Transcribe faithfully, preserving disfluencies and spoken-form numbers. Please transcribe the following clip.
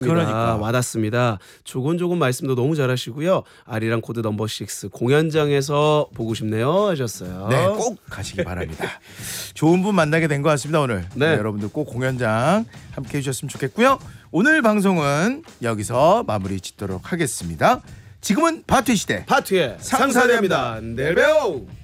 그러니까 와닿습니다. 조곤조곤 말씀도 너무 잘하시고요. 아리랑 코드 넘버 식스 공연장에서 보고 싶네요 하셨어요. 네, 꼭 가시기 바랍니다. 좋은 분 만나게 된 것 같습니다 오늘. 네. 네, 여러분들 꼭 공연장 함께 해주셨으면 좋겠고요. 오늘 방송은 여기서 마무리 짓도록 하겠습니다. 지금은 바투 시대 파트의 상사대입니다. 내일 봬요.